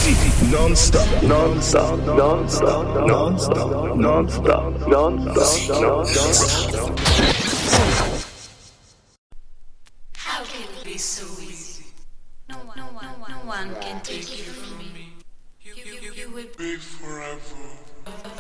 Non-stop, non-stop, non-stop, non-stop, non-stop, non-stop, non-stop. How can it be so easy? No one can take you from me. You will be forever.